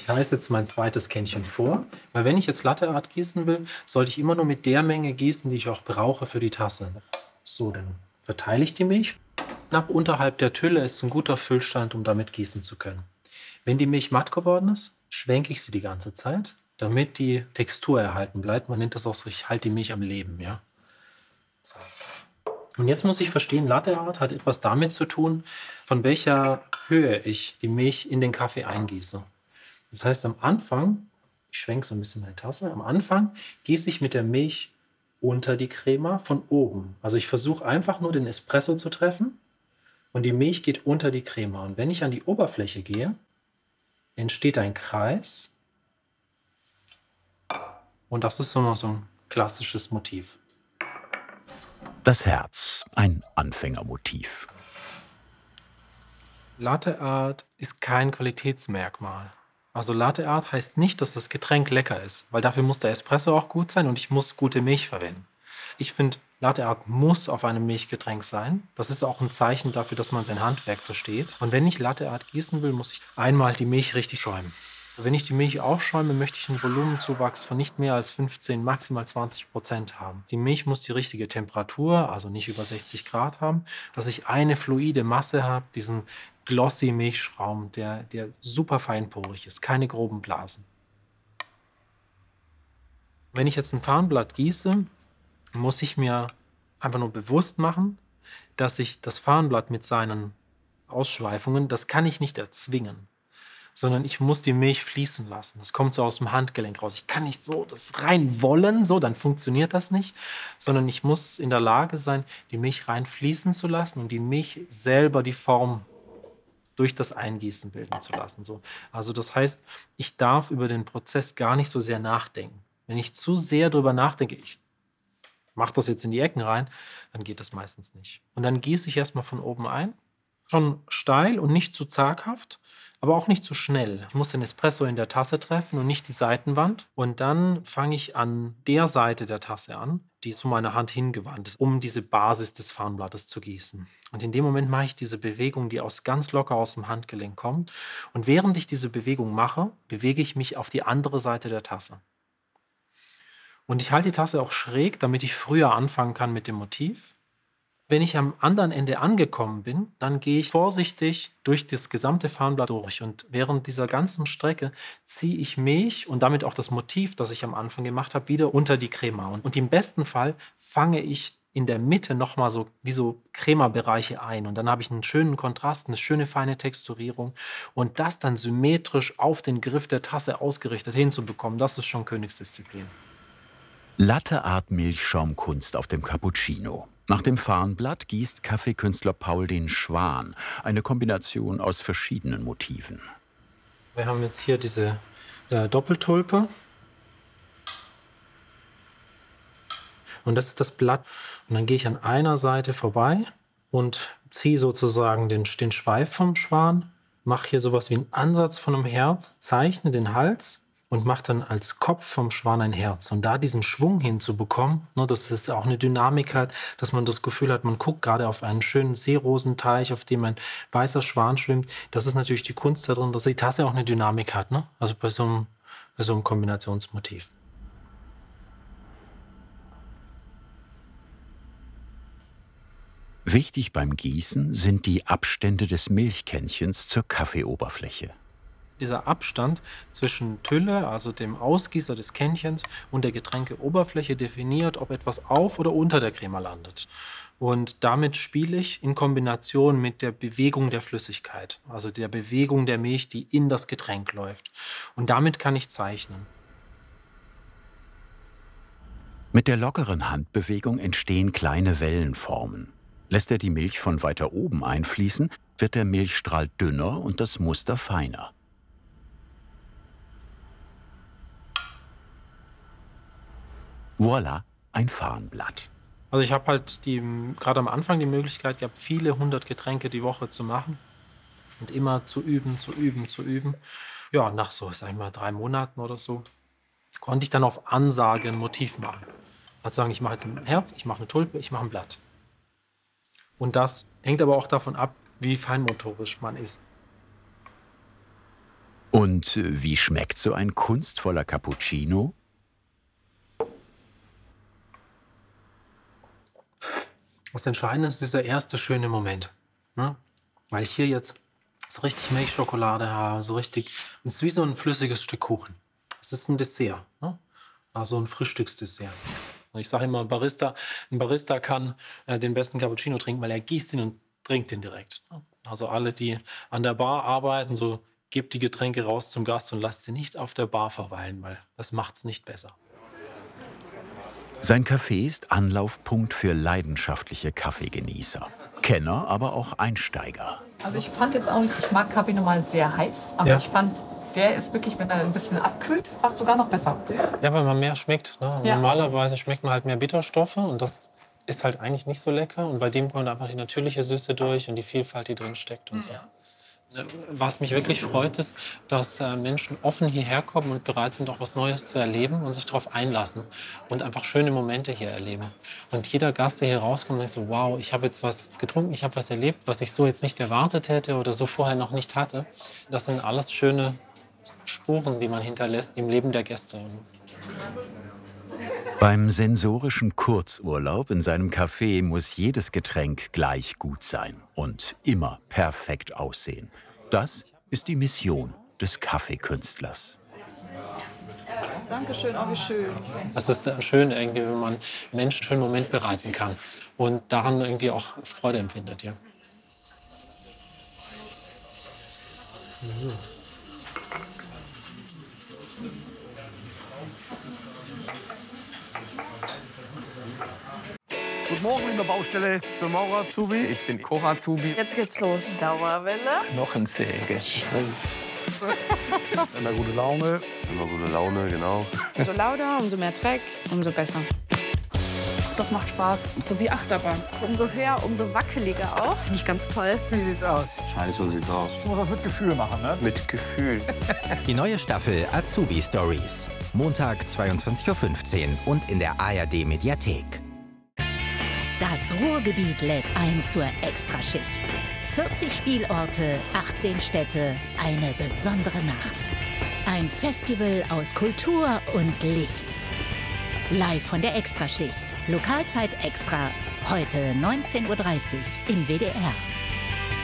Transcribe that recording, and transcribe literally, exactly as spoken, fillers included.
Ich heiße jetzt mein zweites Kännchen vor, weil wenn ich jetzt Latte Art gießen will, sollte ich immer nur mit der Menge gießen, die ich auch brauche für die Tasse. So, dann verteile ich die Milch. Knapp unterhalb der Tülle ist ein guter Füllstand, um damit gießen zu können. Wenn die Milch matt geworden ist, schwenke ich sie die ganze Zeit, damit die Textur erhalten bleibt. Man nennt das auch so, ich halte die Milch am Leben, ja. Und jetzt muss ich verstehen, Latte Art hat etwas damit zu tun, von welcher Höhe ich die Milch in den Kaffee eingieße. Das heißt, am Anfang, ich schwenke so ein bisschen meine Tasse, am Anfang gieße ich mit der Milch unter die Crema von oben. Also ich versuche einfach nur den Espresso zu treffen und die Milch geht unter die Crema. Und wenn ich an die Oberfläche gehe, entsteht ein Kreis und das ist so noch so ein klassisches Motiv. Das Herz, ein Anfängermotiv. Latte Art ist kein Qualitätsmerkmal. Also Latte Art heißt nicht, dass das Getränk lecker ist, weil dafür muss der Espresso auch gut sein und ich muss gute Milch verwenden. Ich finde, Latte Art muss auf einem Milchgetränk sein. Das ist auch ein Zeichen dafür, dass man sein Handwerk versteht. Und wenn ich Latte Art gießen will, muss ich einmal die Milch richtig schäumen. Wenn ich die Milch aufschäume, möchte ich einen Volumenzuwachs von nicht mehr als fünfzehn, maximal zwanzig Prozent haben. Die Milch muss die richtige Temperatur, also nicht über sechzig Grad haben, dass ich eine fluide Masse habe, diesen glossy Milchschaum, der, der super feinporig ist, keine groben Blasen. Wenn ich jetzt ein Farnblatt gieße, muss ich mir einfach nur bewusst machen, dass ich das Farnblatt mit seinen Ausschweifungen, das kann ich nicht erzwingen, sondern ich muss die Milch fließen lassen. Das kommt so aus dem Handgelenk raus. Ich kann nicht so das rein wollen, so, dann funktioniert das nicht, sondern ich muss in der Lage sein, die Milch rein fließen zu lassen und die Milch selber die Form durch das Eingießen bilden zu lassen. So. Also das heißt, ich darf über den Prozess gar nicht so sehr nachdenken. Wenn ich zu sehr darüber nachdenke, ich mache das jetzt in die Ecken rein, dann geht das meistens nicht. Und dann gieße ich erstmal von oben ein, schon steil und nicht zu zaghaft, aber auch nicht zu schnell. Ich muss den Espresso in der Tasse treffen und nicht die Seitenwand. Und dann fange ich an der Seite der Tasse an, die zu meiner Hand hingewandt ist, um diese Basis des Farnblattes zu gießen. Und in dem Moment mache ich diese Bewegung, die aus ganz locker aus dem Handgelenk kommt. Und während ich diese Bewegung mache, bewege ich mich auf die andere Seite der Tasse. Und ich halte die Tasse auch schräg, damit ich früher anfangen kann mit dem Motiv. Wenn ich am anderen Ende angekommen bin, dann gehe ich vorsichtig durch das gesamte Farnblatt durch. Und während dieser ganzen Strecke ziehe ich Milch und damit auch das Motiv, das ich am Anfang gemacht habe, wieder unter die Crema. Und, und im besten Fall fange ich in der Mitte nochmal so wie so Crema-Bereiche ein. Und dann habe ich einen schönen Kontrast, eine schöne feine Texturierung. Und das dann symmetrisch auf den Griff der Tasse ausgerichtet hinzubekommen, das ist schon Königsdisziplin. Latte Art Milchschaumkunst auf dem Cappuccino. Nach dem Farnblatt gießt Kaffeekünstler Paul den Schwan, eine Kombination aus verschiedenen Motiven. Wir haben jetzt hier diese äh, Doppeltulpe. Und das ist das Blatt. Und dann gehe ich an einer Seite vorbei und ziehe sozusagen den, den Schweif vom Schwan, mache hier sowas wie einen Ansatz von einem Herz, zeichne den Hals und mache dann als Kopf vom Schwan ein Herz. Und da diesen Schwung hinzubekommen, ne, dass es auch eine Dynamik hat, dass man das Gefühl hat, man guckt gerade auf einen schönen Seerosenteich, auf dem ein weißer Schwan schwimmt. Das ist natürlich die Kunst darin, dass die Tasse auch eine Dynamik hat. Ne? Also bei so einem, bei so einem Kombinationsmotiv. Wichtig beim Gießen sind die Abstände des Milchkännchens zur Kaffeeoberfläche. Dieser Abstand zwischen Tülle, also dem Ausgießer des Kännchens, und der Getränkeoberfläche definiert, ob etwas auf oder unter der Crema landet. Und damit spiele ich in Kombination mit der Bewegung der Flüssigkeit, also der Bewegung der Milch, die in das Getränk läuft. Und damit kann ich zeichnen. Mit der lockeren Handbewegung entstehen kleine Wellenformen. Lässt er die Milch von weiter oben einfließen, wird der Milchstrahl dünner und das Muster feiner. Voilà, ein Farnblatt. Also ich habe halt die, gerade am Anfang die Möglichkeit gehabt, viele hundert Getränke die Woche zu machen und immer zu üben, zu üben, zu üben. Ja, nach so, sag ich mal, drei Monaten oder so, konnte ich dann auf Ansage ein Motiv machen. Also sagen, ich mache jetzt ein Herz, ich mache eine Tulpe, ich mache ein Blatt. Und das hängt aber auch davon ab, wie feinmotorisch man ist. Und Und wie schmeckt so ein kunstvoller Cappuccino? Das Entscheidende ist dieser erste schöne Moment. Ne? Weil ich hier jetzt so richtig Milchschokolade habe, so richtig. Es ist wie so ein flüssiges Stück Kuchen. Es ist ein Dessert, ne? Also ein Frühstücksdessert. Und ich sage immer, Barista, ein Barista kann äh, den besten Cappuccino trinken, weil er gießt ihn und trinkt ihn direkt. Ne? Also alle, die an der Bar arbeiten, so gebt die Getränke raus zum Gast und lasst sie nicht auf der Bar verweilen, weil das macht's nicht besser. Sein Café ist Anlaufpunkt für leidenschaftliche Kaffeegenießer. Kenner, aber auch Einsteiger. Also ich fand jetzt auch, ich mag Kaffee normal sehr heiß, aber Ja. ich fand, der ist wirklich, wenn er ein bisschen abkühlt, fast sogar noch besser. Ja, weil man mehr schmeckt. Ne? Ja. Normalerweise schmeckt man halt mehr Bitterstoffe und das ist halt eigentlich nicht so lecker. Und bei dem kommt einfach die natürliche Süße durch und die Vielfalt, die drin steckt und so. Was mich wirklich freut, ist, dass äh, Menschen offen hierher kommen und bereit sind, auch was Neues zu erleben und sich darauf einlassen und einfach schöne Momente hier erleben. Und jeder Gast, der hier rauskommt, denkt so, wow, ich habe jetzt was getrunken, ich habe was erlebt, was ich so jetzt nicht erwartet hätte oder so vorher noch nicht hatte. Das sind alles schöne Spuren, die man hinterlässt im Leben der Gäste. Beim sensorischen Kurzurlaub in seinem Café muss jedes Getränk gleich gut sein und immer perfekt aussehen. Das ist die Mission des Kaffeekünstlers. Dankeschön, auch wie schön. Es ist schön, irgendwie, wenn man Menschen einen schönen Moment bereiten kann und daran irgendwie auch Freude empfindet. Ja. So. Guten Morgen, liebe Baustelle. Ich bin Maurer Azubi. Ich bin Koch Azubi. Jetzt geht's los. Dauerwelle. Knochensäge. Immer gute Laune. Immer gute Laune, genau. Umso lauter, umso mehr Dreck, umso besser. Das macht Spaß. So wie Achterbahn. Umso höher, umso wackeliger auch. Finde ich ganz toll. Wie sieht's aus? Scheiße, so sieht's aus. Ich muss das mit Gefühl machen, ne? Mit Gefühl. Die neue Staffel Azubi Stories. Montag zweiundzwanzig Uhr fünfzehn und in der A R D-Mediathek. Das Ruhrgebiet lädt ein zur Extraschicht. vierzig Spielorte, achtzehn Städte, eine besondere Nacht. Ein Festival aus Kultur und Licht. Live von der Extraschicht. Lokalzeit extra. Heute neunzehn Uhr dreißig im W D R.